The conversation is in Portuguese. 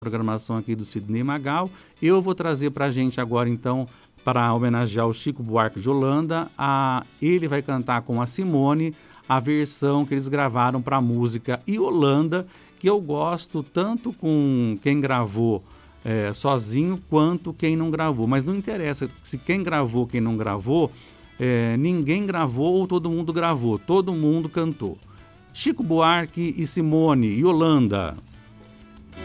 programação aqui do Sidney Magal. Eu vou trazer para a gente agora, então, para homenagear o Chico Buarque de Holanda, ele vai cantar com a Simone a versão que eles gravaram para a música Yolanda, que eu gosto tanto com quem gravou sozinho quanto quem não gravou. Mas não interessa se quem gravou, quem não gravou, ninguém gravou ou todo mundo gravou, todo mundo cantou. Chico Buarque e Simone, Yolanda.